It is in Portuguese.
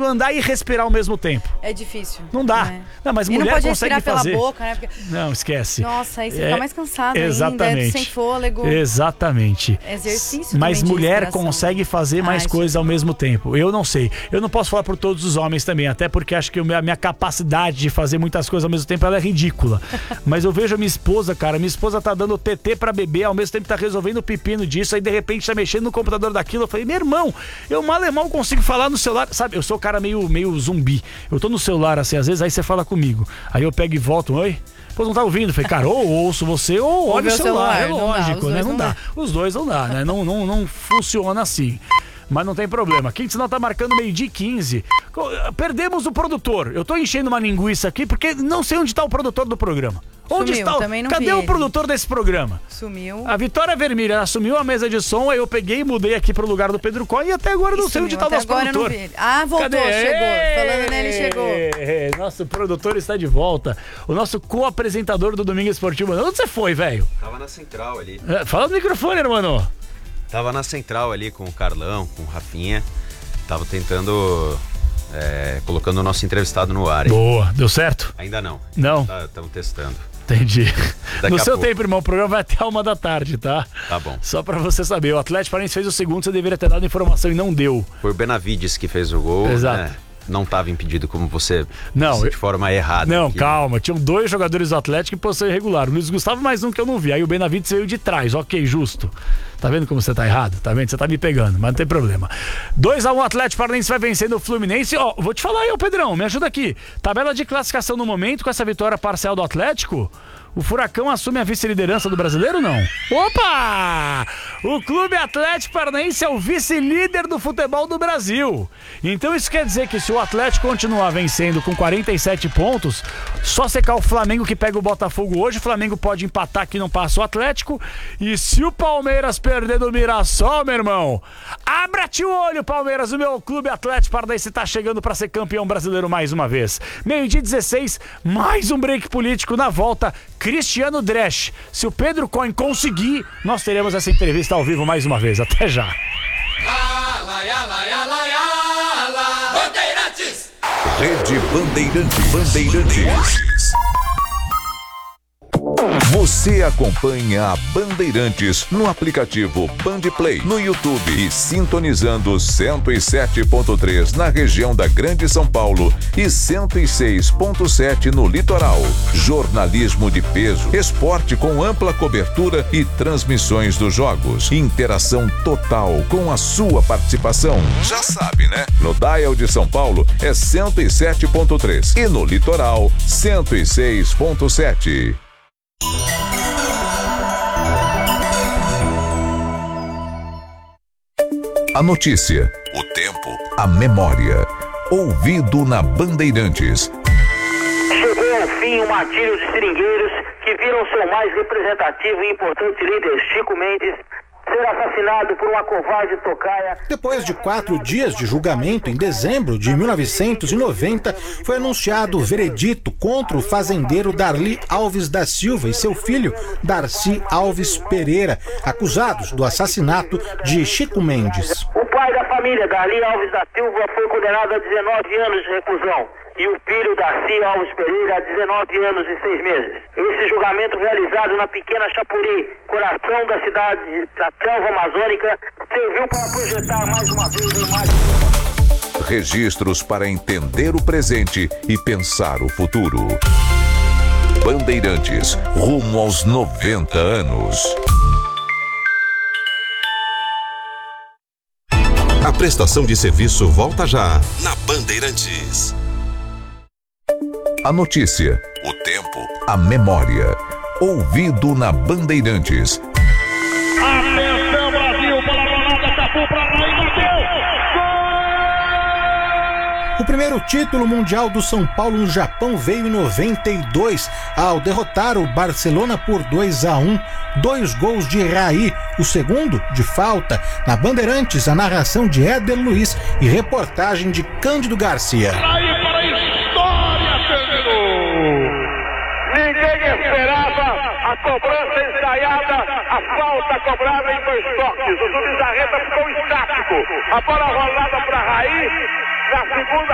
andar e respirar ao mesmo tempo. É difícil. Não dá. Não, mas mulher não pode consegue respirar fazer. Pela boca, né? Porque... Não, esquece. Nossa, aí você fica mais cansado exatamente. ainda, sem fôlego. Exatamente. Exercício mas também mulher consegue fazer mais coisas ao mesmo tempo. Eu não sei. Eu não posso falar por todos os homens também, até porque acho que a minha capacidade de fazer muitas coisas ao mesmo tempo ela é ridícula. Mas eu vejo a minha esposa, cara. Minha esposa tá dando TT pra beber, ao mesmo tempo tá resolvendo o pepino disso, aí de repente tá mexendo no computador daquilo. Eu falei, meu irmão, eu mal consigo falar no celular. Sabe, eu sou um cara meio zumbi. Eu tô no celular assim, às vezes, aí você fala comigo. Aí eu pego e volto, oi? Pô, não tá ouvindo? Falei, cara, ou ouço você ou olha o celular. É lógico, né? Não dá. Os dois não dá, né? Não funciona assim. Mas não tem problema. Quem senão tá marcando 12h15. Perdemos o produtor. Eu tô enchendo uma linguiça aqui porque não sei onde tá o produtor do programa. Onde está? Cadê o produtor desse programa? Sumiu. A Vitória Vermelha, ela assumiu a mesa de som, aí eu peguei e mudei aqui pro lugar do Pedro Coy e até agora não sei onde tá o nosso produtor. Voltou, cadê? Chegou. Falando nele, chegou. Nosso produtor está de volta. O nosso co-apresentador do Domingo Esportivo. Onde você foi, velho? Tava na central ali. Fala no microfone, irmão. Tava na central ali com o Carlão, com o Rafinha. Tava tentando... colocando o nosso entrevistado no ar. Boa, deu certo? Ainda não. Não? Estamos testando. Entendi. No seu tempo, irmão, o programa vai até 1h da tarde, tá? Tá bom. Só pra você saber, o Atlético Paranaense fez o segundo, você deveria ter dado informação e não deu. Foi o Benavides que fez o gol. Exato. Né? Não estava impedido como você disse de forma errada. Não, aqui. Calma. Tinham 2 jogadores do Atlético em posição irregular. O Luiz Gustavo mais um que eu não vi. Aí o Benavides veio de trás. Ok, justo. Tá vendo como você tá errado? Tá vendo? Você tá me pegando, mas não tem problema. 2-1 Atlético Paranaense vai vencendo o Fluminense. Ó, vou te falar aí, Pedrão, me ajuda aqui. Tabela de classificação no momento, com essa vitória parcial do Atlético... O Furacão assume a vice-liderança do Brasileiro ou não? Opa! O Clube Atlético Paranaense é o vice-líder do futebol do Brasil. Então isso quer dizer que se o Atlético continuar vencendo com 47 pontos, só secar o Flamengo que pega o Botafogo hoje, o Flamengo pode empatar que não passa o Atlético. E se o Palmeiras perder do Mirassol, meu irmão, abra-te o olho, Palmeiras. O meu Clube Atlético Paranaense tá chegando para ser campeão brasileiro mais uma vez. 12h16, mais um break político na volta. Cristiano Dresch. Se o Pedro Coy conseguir, nós teremos essa entrevista ao vivo mais uma vez. Até já. Bandeirantes. Rede Bandeirantes. Você acompanha a Bandeirantes no aplicativo Bandplay, no YouTube e sintonizando 107.3 na região da Grande São Paulo e 106.7 no litoral. Jornalismo de peso, esporte com ampla cobertura e transmissões dos jogos. Interação total com a sua participação. Já sabe, né? No Dial de São Paulo é 107.3 e no litoral 106.7. A notícia, o tempo, a memória. Ouvido na Bandeirantes. Chegou ao fim o martírio de seringueiros que viram seu mais representativo e importante líder, Chico Mendes, ser assassinado por uma covarde tocaia. Depois de 4 dias de julgamento, em dezembro de 1990, foi anunciado o veredito contra o fazendeiro Darli Alves da Silva e seu filho, Darcy Alves Pereira, acusados do assassinato de Chico Mendes. O pai da família, Darli Alves da Silva, foi condenado a 19 anos de reclusão. E o filho, Darcy Alves Pereira, a 19 anos e 6 meses. Esse julgamento realizado na pequena Chapuri, coração da cidade da selva amazônica, serviu para projetar mais uma vez a imagem. Registros para entender o presente e pensar o futuro. Bandeirantes, rumo aos 90 anos. A prestação de serviço volta já na Bandeirantes. A notícia, o tempo, a memória. Ouvido na Bandeirantes. Atenção, Brasil, para a bolada, Capu para lá e bateu! Gol! O primeiro título mundial do São Paulo no Japão veio em 92, ao derrotar o Barcelona por 2-1. 2 gols de Raí, o segundo de falta. Na Bandeirantes, a narração de Éder Luiz e reportagem de Cândido Garcia. Ninguém esperava a cobrança ensaiada, a falta cobrada em 2 toques. O Zubizarreta ficou estático. A bola rolada para Raí, na segunda